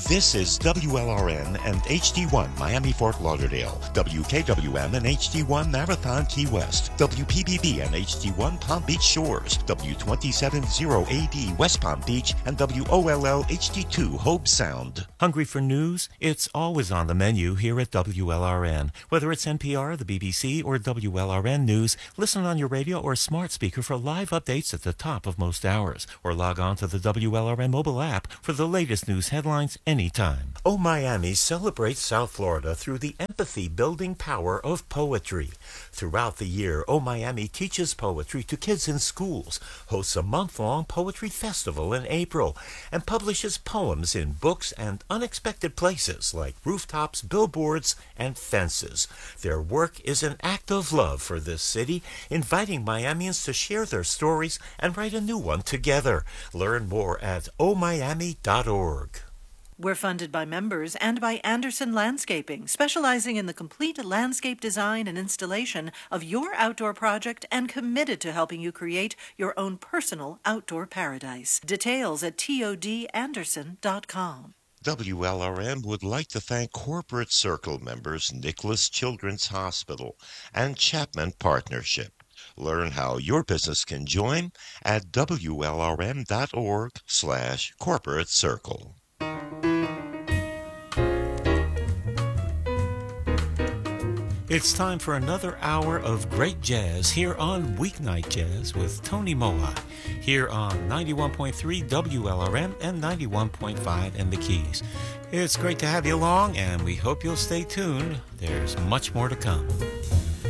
This is WLRN and HD1 Miami Fort Lauderdale, WKWM and HD1 Marathon Key West, WPBB and HD1 Palm Beach Shores, W270AD West Palm Beach, and WOLL HD2 Hope Sound. Hungry for news? It's always on the menu here at WLRN. Whether it's NPR, the BBC, or WLRN News, listen on your radio or smart speaker for live updates at the top of most hours, or log on to the WLRN mobile app for the latest news headlines anytime. Oh Miami celebrates South Florida through the empathy-building power of poetry. Throughout the year, Oh Miami teaches poetry to kids in schools, hosts a month-long poetry festival in April, and publishes poems in books and unexpected places like rooftops, billboards, and fences. Their work is an act of love for this city, inviting Miamians to share their stories and write a new one together. Learn more at ohmiami.org. We're funded by members and by Anderson Landscaping, specializing in the complete landscape design and installation of your outdoor project and committed to helping you create your own personal outdoor paradise. Details at todanderson.com. WLRM would like to thank Corporate Circle members Nicholas Children's Hospital and Chapman Partnership. Learn how your business can join at WLRM.org/corporate circle. It's time for another hour of great jazz here on Weeknight Jazz with Tony Moa, here on 91.3 WLRM and 91.5 in the Keys. It's great to have you along, and we hope you'll stay tuned. There's much more to come.